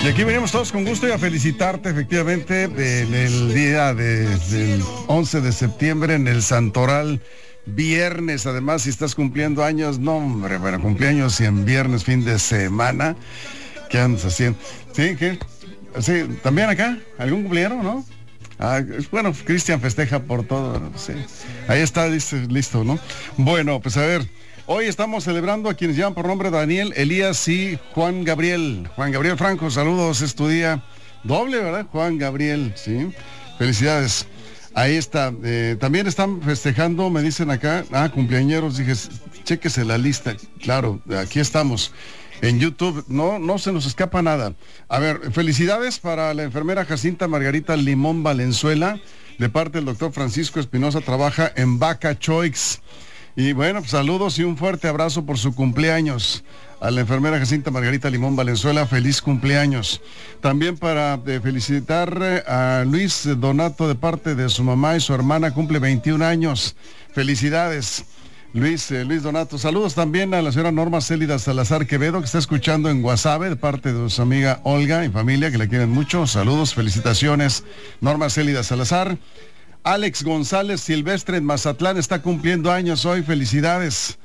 Y aquí venimos todos con gusto y a felicitarte efectivamente en el día del 11 de septiembre en el Santoral. Viernes, además, si estás cumpliendo años, no hombre, bueno, cumpleaños y en viernes, fin de semana. ¿Qué andas haciendo? ¿Sí? ¿Qué? Sí, ¿también acá? ¿Algún cumpleaños, no? Ah, bueno, Cristian festeja por todo, sí. Ahí está, listo, ¿no? Bueno, pues a ver, hoy estamos celebrando a quienes llevan por nombre Daniel, Elías y Juan Gabriel. Juan Gabriel Franco, saludos, es tu día doble, ¿verdad? Juan Gabriel, sí. Felicidades. Ahí está, también están festejando, me dicen acá, cumpleañeros, dije, chéquese la lista, claro, aquí estamos, en YouTube, no se nos escapa nada. A ver, felicidades para la enfermera Jacinta Margarita Limón Valenzuela, de parte del doctor Francisco Espinosa, trabaja en Vaca Choix. Y bueno, pues, saludos y un fuerte abrazo por su cumpleaños. A la enfermera Jacinta Margarita Limón Valenzuela, feliz cumpleaños. También para felicitar a Luis Donato de parte de su mamá y su hermana, cumple 21 años. Felicidades, Luis Donato. Saludos también a la señora Norma Célida Salazar Quevedo, que está escuchando en Guasave, de parte de su amiga Olga y familia, que la quieren mucho. Saludos, felicitaciones, Norma Célida Salazar. Alex González Silvestre en Mazatlán está cumpliendo años hoy, felicidades.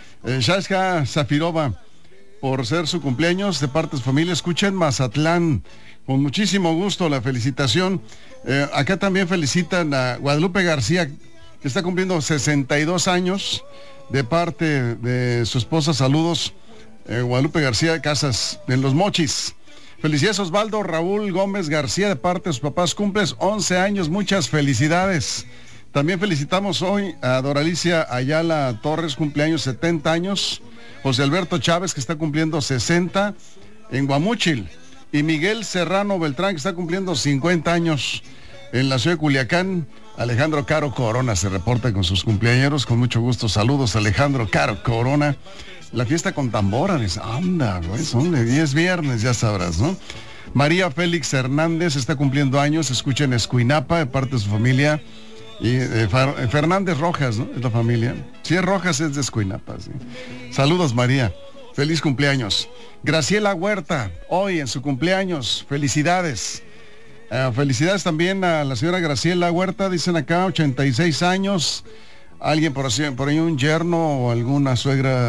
Shashka Zafirova, por ser su cumpleaños, de parte de su familia, escuchen Mazatlán, con muchísimo gusto la felicitación. Acá también felicitan a Guadalupe García, que está cumpliendo 62 años, de parte de su esposa, saludos, Guadalupe García Casas, en Los Mochis. Felicidades Osvaldo Raúl Gómez García, de parte de sus papás, cumples 11 años, muchas felicidades. También felicitamos hoy a Doralicia Ayala Torres, cumpleaños 70 años, José Alberto Chávez, que está cumpliendo 60 en Guamúchil, y Miguel Serrano Beltrán, que está cumpliendo 50 años en la ciudad de Culiacán. Alejandro Caro Corona se reporta con sus cumpleañeros, con mucho gusto. Saludos, Alejandro Caro Corona. La fiesta con tambora, anda, güey, son de 10 viernes, ya sabrás, ¿no? María Félix Hernández está cumpliendo años, escucha en Escuinapa, de parte de su familia. Y Fernández Rojas, ¿no? Es la familia. Si es Rojas, es de Escuinapa, sí. Saludos, María. Feliz cumpleaños. Graciela Huerta, hoy en su cumpleaños. Felicidades. Felicidades también a la señora Graciela Huerta, dicen acá, 86 años. Alguien por ahí un yerno o alguna suegra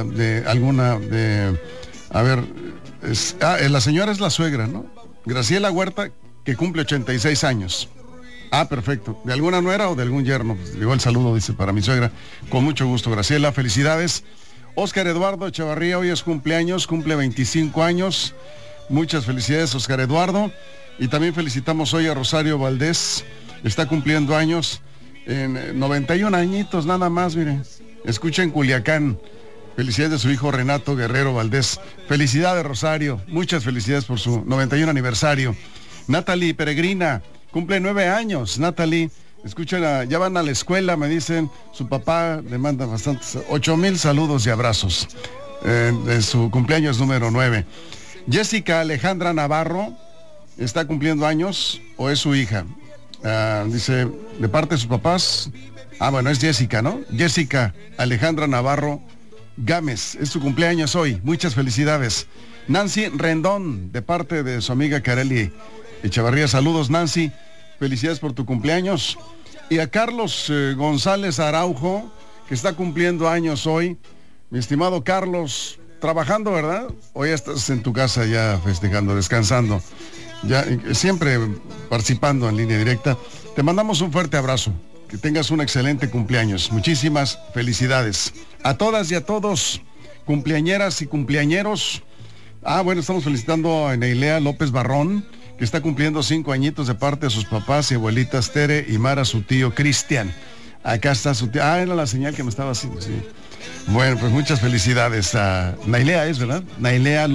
la señora es la suegra, ¿no? Graciela Huerta, que cumple 86 años. Perfecto. ¿De alguna nuera o de algún yerno? Pues, digo el saludo, dice, para mi suegra. Con mucho gusto, Graciela. Felicidades. Óscar Eduardo Echevarría, hoy es cumpleaños, cumple 25 años. Muchas felicidades, Óscar Eduardo. Y también felicitamos hoy a Rosario Valdés. Está cumpliendo años, en 91 añitos nada más, miren. Escucha en Culiacán. Felicidades de su hijo Renato Guerrero Valdés. Felicidades, Rosario. Muchas felicidades por su 91 aniversario. Natalie Peregrina, cumple 9 años, Natalie. Escuchen, ya van a la escuela, me dicen, su papá le manda bastantes, 8,000 saludos y abrazos. De su cumpleaños número 9. Jessica Alejandra Navarro está cumpliendo años, o es su hija. Dice, de parte de sus papás. Bueno, es Jessica, ¿no? Jessica Alejandra Navarro Gámez, es su cumpleaños hoy. Muchas felicidades. Nancy Rendón, de parte de su amiga Kareli Echevarría, saludos, Nancy. Felicidades por tu cumpleaños. Y a Carlos González Araujo, que está cumpliendo años hoy. Mi estimado Carlos, trabajando, ¿verdad? Hoy estás en tu casa ya festejando, descansando. Ya siempre participando en línea directa. Te mandamos un fuerte abrazo. Que tengas un excelente cumpleaños. Muchísimas felicidades. A todas y a todos, cumpleañeras y cumpleañeros. Bueno, estamos felicitando a Neilea López Barrón, que está cumpliendo 5 añitos de parte de sus papás y abuelitas Tere y Mara, su tío Cristian. Acá está su tío. Era la señal que me estaba haciendo, sí. Bueno, pues muchas felicidades a Nailea, ¿es verdad? Nailea